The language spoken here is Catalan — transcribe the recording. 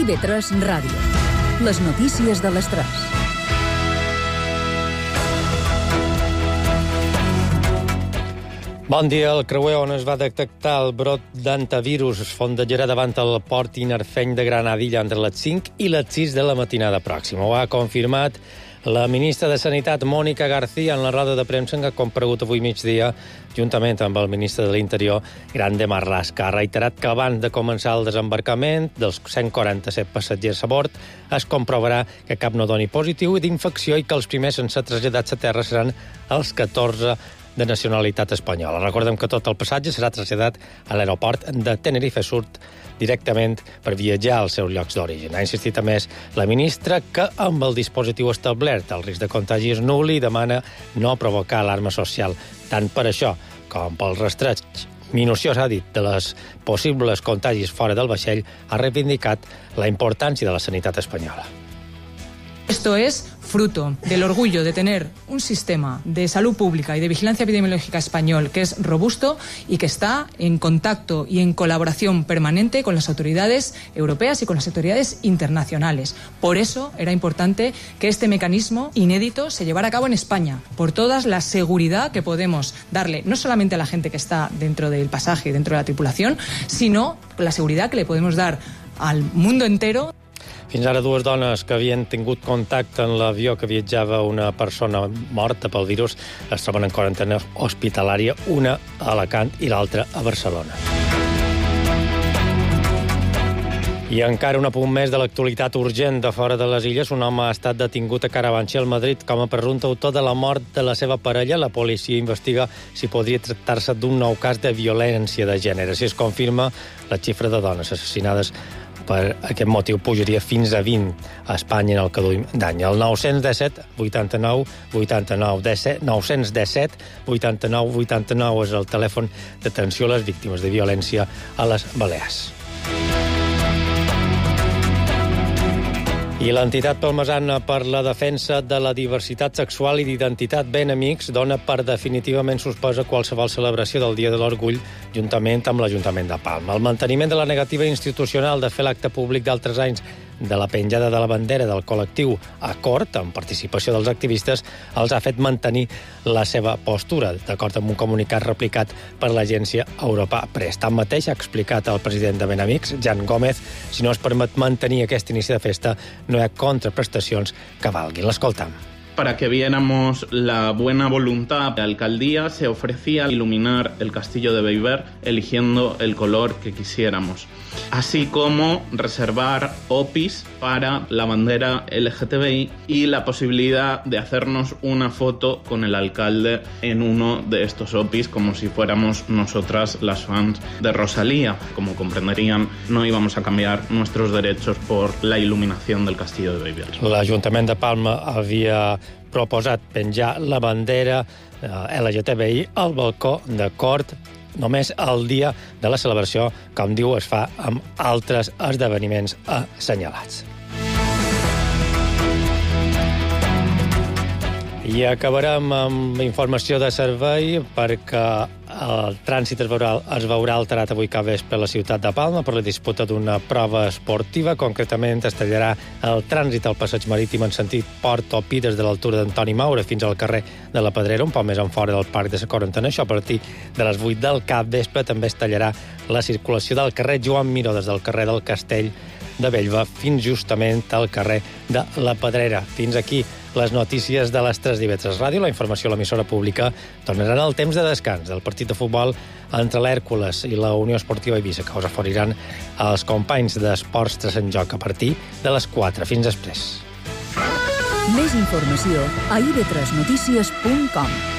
IB3 Ràdio. Les notícies de les 3. Bon dia. El creuer on es va detectar el brot d'antivirus es fondejarà davant el port inerfeny de Granadilla entre les 5 i les 6 de la matinada pròxima. Ho ha confirmat la ministra de Sanitat, Mònica García, en la roda de premsa que ha comparegut avui migdia, juntament amb el ministre de l'Interior, Grande Marlaska. Ha reiterat que abans de començar el desembarcament dels 147 passatgers a bord es comprovarà que cap no doni positiu i d'infecció i que els primers en ser traslladats a terra seran els 14 de nacionalitat espanyola. Recordem que tot el passatge serà traslladat a l'aeroport de Tenerife Sud directament per viatjar als seus llocs d'origen. Ha insistit a més la ministra que amb el dispositiu establert el risc de contagi és nul i demana no provocar alarma social. Tant per això com pel rastreig minuciós, ha dit, de les possibles contagis fora del vaixell, ha reivindicat la importància de la sanitat espanyola. Esto es fruto del orgullo de tener un sistema de salud pública y de vigilancia epidemiológica español que es robusto y que está en contacto y en colaboración permanente con las autoridades europeas y con las autoridades internacionales. Por eso era importante que este mecanismo inédito se llevara a cabo en España, por toda la seguridad que podemos darle, no solamente a la gente que está dentro del pasaje y dentro de la tripulación, sino la seguridad que le podemos dar al mundo entero. Fins ara, dues dones que havien tingut contacte en l'avió que viatjava una persona morta pel virus es troben en quarantena hospitalària, una a Alacant i l'altra a Barcelona. I encara un apunt més de l'actualitat urgent de fora de les illes. Un home ha estat detingut a Carabanchel, Madrid, com a presumpte autor de la mort de la seva parella. La policia investiga si podria tractar-se d'un nou cas de violència de gènere. Si es confirma, la xifra de dones assassinades per aquest motiu pujaria fins a 20 a Espanya en el que duim d'any. El 917 89 89 17 917 89 89 és el telèfon d'atenció a les víctimes de violència a les Balears. I l'entitat palmesana per la defensa de la diversitat sexual i d'identitat Ben Amics dona per definitivament suspesa qualsevol celebració del Dia de l'Orgull juntament amb l'Ajuntament de Palma. El manteniment de la negativa institucional de fer l'acte públic d'altres anys de la penjada de la bandera del col·lectiu Acord, amb participació dels activistes, els ha fet mantenir la seva postura, d'acord amb un comunicat replicat per l'agència Europa Press. Tanmateix, ha explicat el president de Ben Amics, Jan Gómez, si no es permet mantenir aquest inici de festa, no hi ha contraprestacions que valguin. L'escoltam. Para que viéramos la buena voluntad, la alcaldía se ofrecía a iluminar el castillo de Beiber eligiendo el color que quisiéramos, así como reservar OPIs para la bandera LGTBI y la posibilidad de hacernos una foto con el alcalde en uno de estos OPIs, como si fuéramos nosotras las fans de Rosalía. Como comprenderían, no íbamos a cambiar nuestros derechos por la iluminación del castillo de Beiber. L'Ajuntament de Palma havia proposat penjar la bandera LGTBI al balcó de Cort només el dia de la celebració, com diu, es fa amb altres esdeveniments assenyalats. I acabarem amb informació de servei perquè el trànsit es veurà alterat avui cap vespre a la ciutat de Palma per la disputa d'una prova esportiva. Concretament, es tallarà el trànsit al passeig marítim en sentit Port o Pi des de l'altura d'Antoni Maura fins al carrer de la Pedrera, un poc més en fora del Parc de la Quarantena. Això a partir de les 8 del cap vespre. També es tallarà la circulació del carrer Joan Miró des del carrer del Castell de Bellva fins justament al carrer de la Pedrera. Fins aquí les notícies de les 3 d'IB3 Ràdio. La informació a l'emissora pública tornaran al temps de descans del partit de futbol entre l'Hèrcules i la Unió Esportiva Eivissa, que us oferiran els companys d'Esports 3 en Joc a partir de les 4. Fins després. Més informació a ib3notícies.com.